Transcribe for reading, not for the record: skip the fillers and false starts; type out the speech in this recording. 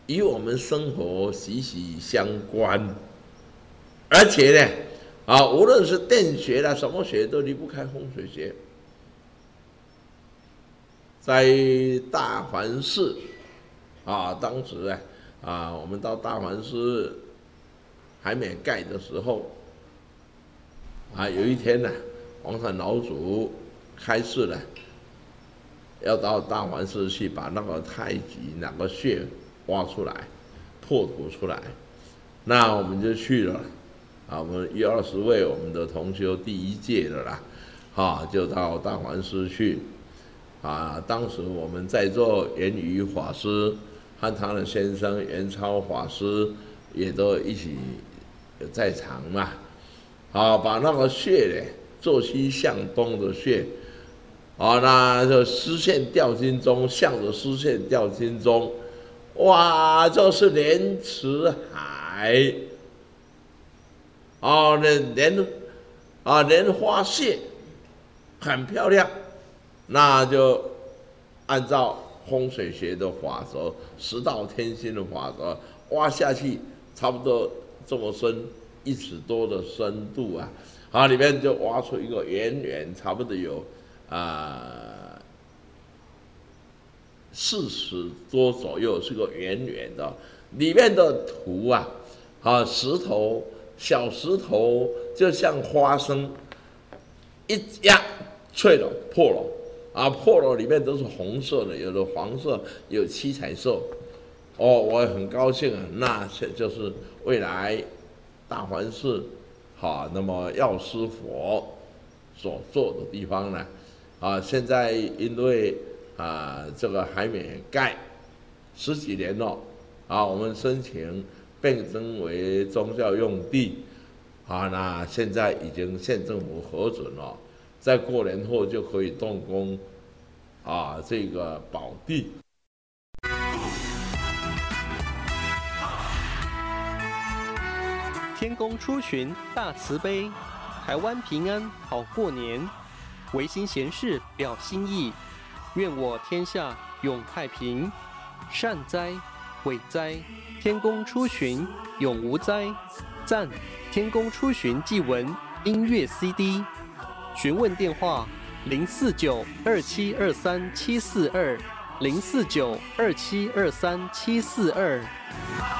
与我们生活息息相关，而且呢，无论是电学啦，什么学都离不开风水学。在大环寺当时呢，我们到大环寺还没盖的时候，有一天呢，黄山老祖开示了，要到大环寺去把那个太极那个穴挖出来，破土出来。那我们就去了，我们20位我们的同修第1届的啦，就到大环寺去。当时我们在座元宇法师和他的先生元超法师也都一起在场嘛，把那个穴呢，坐西向东的穴，那就丝线掉金钟，向着丝线掉金钟，哇，就是莲池海，莲花穴，很漂亮。那就按照风水学的法则，10道天心的法则，挖下去差不多这么深，1尺多的深度里面就挖出一个圆圆，差不多有4尺多左右，是个圆圆的，里面的土石头，小石头就像花生，一压脆了，破了。破了，里面都是红色的，有的黄色，有七彩色。我也很高兴那就是未来大环寺那么药师佛所做的地方呢。现在因为这个还没盖10几年了，我们申请变更为宗教用地，那现在已经县政府核准了。在过年后就可以动工，这个宝地。 天公出巡大慈悲，台湾平安好过年，唯心闲事表心意，愿我天下永太平。善哉，伟哉，天公出巡永无灾。赞，天公出巡祭文音乐 CD。询问电话049-2723-742，049-2723-742。